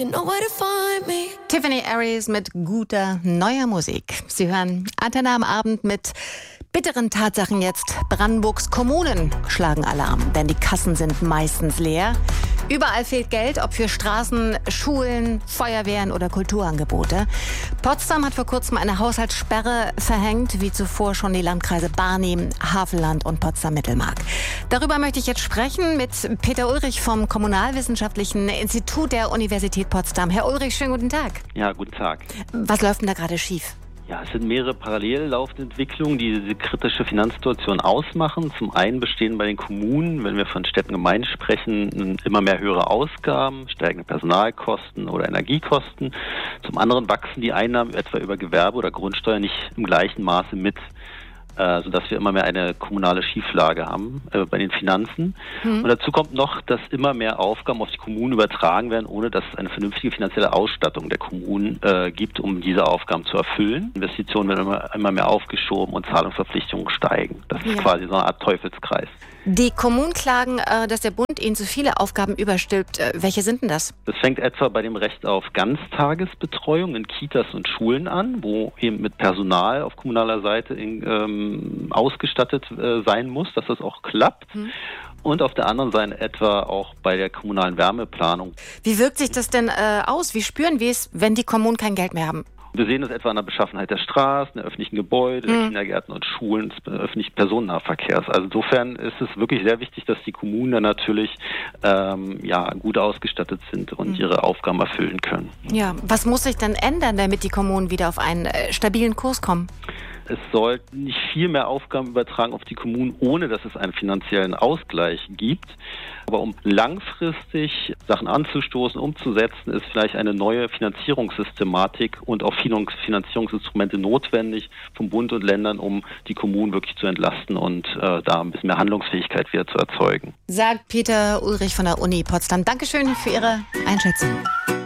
You know where to find me. Tiffany Aries mit guter neuer Musik. Sie hören Antenne am Abend mit bitteren Tatsachen jetzt. Brandenburgs Kommunen schlagen Alarm, denn die Kassen sind meistens leer. Überall fehlt Geld, ob für Straßen, Schulen, Feuerwehren oder Kulturangebote. Potsdam hat vor kurzem eine Haushaltssperre verhängt, wie zuvor schon die Landkreise Barnim, Havelland und Potsdam-Mittelmark. Darüber möchte ich jetzt sprechen mit Peter Ulrich vom Kommunalwissenschaftlichen Institut der Universität Potsdam. Herr Ulrich, schönen guten Tag. Ja, guten Tag. Was läuft denn da gerade schief? Ja, es sind mehrere parallel laufende Entwicklungen, die diese kritische Finanzsituation ausmachen. Zum einen bestehen bei den Kommunen, wenn wir von Städten und Gemeinden sprechen, immer mehr höhere Ausgaben, steigende Personalkosten oder Energiekosten. Zum anderen wachsen die Einnahmen etwa über Gewerbe oder Grundsteuer nicht im gleichen Maße mit, sodass wir immer mehr eine kommunale Schieflage haben bei den Finanzen. Und dazu kommt noch, dass immer mehr Aufgaben auf die Kommunen übertragen werden, ohne dass es eine vernünftige finanzielle Ausstattung der Kommunen gibt, um diese Aufgaben zu erfüllen. Investitionen werden immer mehr aufgeschoben und Zahlungsverpflichtungen steigen. Das ist quasi so eine Art Teufelskreis. Die Kommunen klagen, dass der Bund ihnen zu viele Aufgaben überstülpt. Welche sind denn das? Das fängt etwa bei dem Recht auf Ganztagesbetreuung in Kitas und Schulen an, wo eben mit Personal auf kommunaler Seite ausgestattet sein muss, dass das auch klappt. Und auf der anderen Seite etwa auch bei der kommunalen Wärmeplanung. Wie wirkt sich das denn aus? Wie spüren wir es, wenn die Kommunen kein Geld mehr haben? Wir sehen das etwa an der Beschaffenheit der Straßen, der öffentlichen Gebäude, der Kindergärten und Schulen, des öffentlichen Personennahverkehrs. Also insofern ist es wirklich sehr wichtig, dass die Kommunen dann natürlich gut ausgestattet sind und ihre Aufgaben erfüllen können. Ja, was muss sich denn ändern, damit die Kommunen wieder auf einen stabilen Kurs kommen? Es sollten nicht viel mehr Aufgaben übertragen auf die Kommunen, ohne dass es einen finanziellen Ausgleich gibt. Aber um langfristig Sachen anzustoßen, umzusetzen, ist vielleicht eine neue Finanzierungssystematik und auch Finanzierungsinstrumente notwendig vom Bund und Ländern, um die Kommunen wirklich zu entlasten und da ein bisschen mehr Handlungsfähigkeit wieder zu erzeugen. Sagt Peter Ulrich von der Uni Potsdam. Dankeschön für Ihre Einschätzung.